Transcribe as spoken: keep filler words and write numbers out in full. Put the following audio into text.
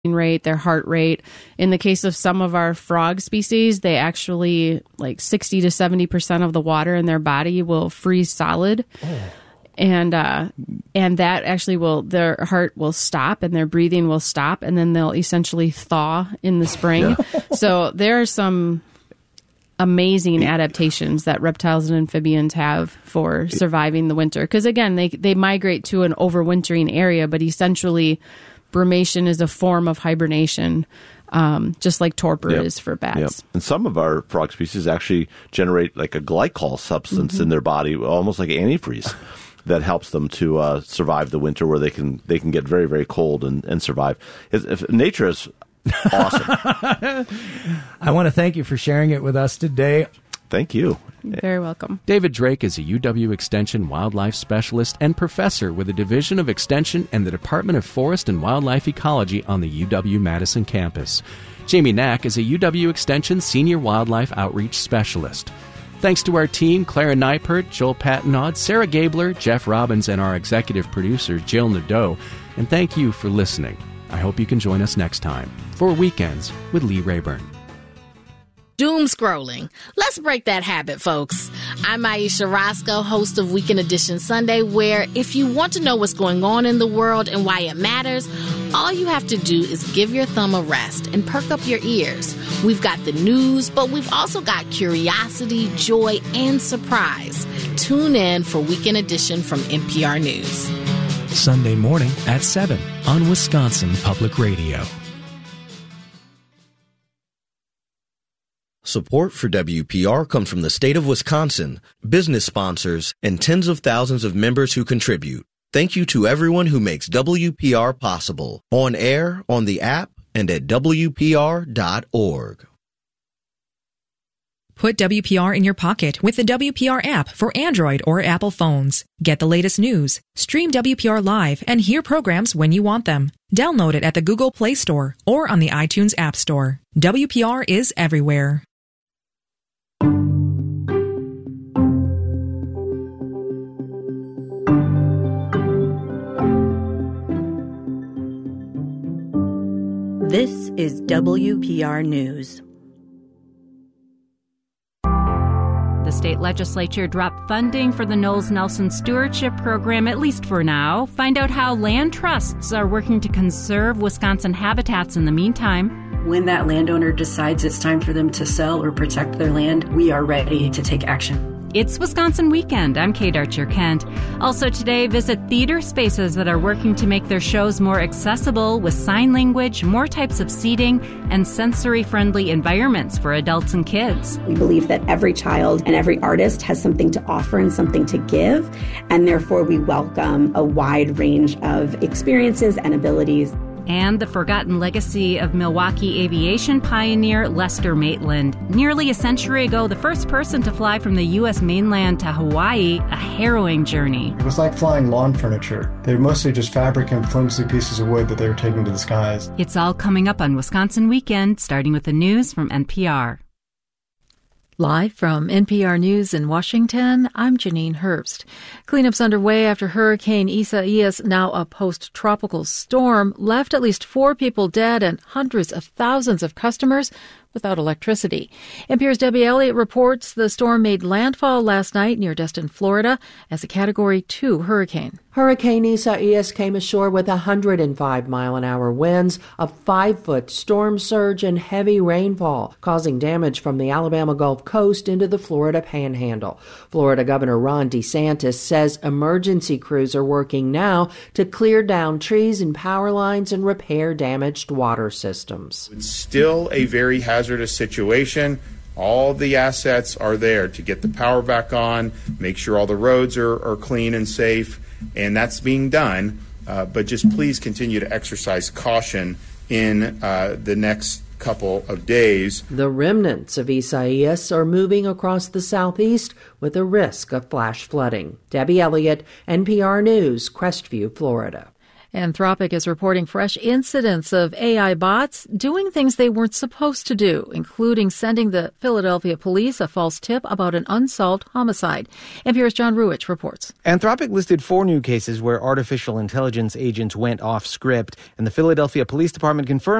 rate, their heart rate. In the case of some of our frog species, they actually, like sixty to seventy percent of the water in their body will freeze solid. Oh. And uh, and that actually will, their heart will stop and their breathing will stop, and then they'll essentially thaw in the spring. Yeah. So there are some amazing adaptations that reptiles and amphibians have for surviving the winter. Because again, they they migrate to an overwintering area, but essentially brumation is a form of hibernation, um, just like torpor yep. is for bats. Yep. And some of our frog species actually generate like a glycol substance mm-hmm. in their body, almost like antifreeze, that helps them to uh, survive the winter, where they can they can get very, very cold and, and survive. If, if nature is awesome. I want to thank you for sharing it with us today. Thank you. You're very welcome. David Drake is a U W Extension wildlife specialist and professor with the Division of Extension and the Department of Forest and Wildlife Ecology on the U W-Madison campus. Jamie Knack is a U W Extension senior wildlife outreach specialist. Thanks to our team, Clara Neipert, Joel Pattinaud, Sarah Gabler, Jeff Robbins, and our executive producer, Jill Nadeau. And thank you for listening. I hope you can join us next time for Weekends with Lee Rayburn. Doom scrolling. Let's break that habit, folks. I'm Aisha Roscoe, host of Weekend Edition Sunday, where if you want to know what's going on in the world and why it matters, all you have to do is give your thumb a rest and perk up your ears. We've got the news, but we've also got curiosity, joy, and surprise. Tune in for Weekend Edition from N P R News. Sunday morning at seven on Wisconsin Public Radio. Support for W P R comes from the state of Wisconsin, business sponsors, and tens of thousands of members who contribute. Thank you to everyone who makes W P R possible, on air, on the app, and at W P R dot org. Put W P R in your pocket with the W P R app for Android or Apple phones. Get the latest news, stream W P R live, and hear programs when you want them. Download it at the Google Play Store or on the iTunes App Store. W P R is everywhere. This is W P R News. The state legislature dropped funding for the Knowles Nelson Stewardship Program, at least for now. Find out how land trusts are working to conserve Wisconsin habitats in the meantime. When that landowner decides it's time for them to sell or protect their land, we are ready to take action. It's Wisconsin Weekend. I'm Kate Archer-Kent. Also today, visit theater spaces that are working to make their shows more accessible with sign language, more types of seating, and sensory-friendly environments for adults and kids. We believe that every child and every artist has something to offer and something to give, and therefore we welcome a wide range of experiences and abilities. And the forgotten legacy of Milwaukee aviation pioneer Lester Maitland. Nearly a century ago, the first person to fly from the U S mainland to Hawaii, a harrowing journey. It was like flying lawn furniture. They were mostly just fabric and flimsy pieces of wood that they were taking to the skies. It's all coming up on Wisconsin Weekend, starting with the news from N P R. Live from N P R News in Washington, I'm Janine Herbst. Cleanups underway after Hurricane Isaias, now a post-tropical storm, left at least four people dead and hundreds of thousands of customers without electricity. N P R's Debbie Elliott reports the storm made landfall last night near Destin, Florida, as a Category two hurricane. Hurricane Isaias came ashore with one hundred five mile an hour winds, a five-foot storm surge, and heavy rainfall, causing damage from the Alabama Gulf Coast into the Florida Panhandle. Florida Governor Ron DeSantis says emergency crews are working now to clear down trees and power lines and repair damaged water systems. It's still a very hazardous situation. All the assets are there to get the power back on, make sure all the roads are, are clean and safe, and that's being done. Uh, but just please continue to exercise caution in uh, the next couple of days. The remnants of Isaias are moving across the southeast with a risk of flash flooding. Debbie Elliott, N P R News, Crestview, Florida. Anthropic is reporting fresh incidents of A I bots doing things they weren't supposed to do, including sending the Philadelphia police a false tip about an unsolved homicide. N P R's John Ruich reports. Anthropic listed four new cases where artificial intelligence agents went off script, and the Philadelphia Police Department confirmed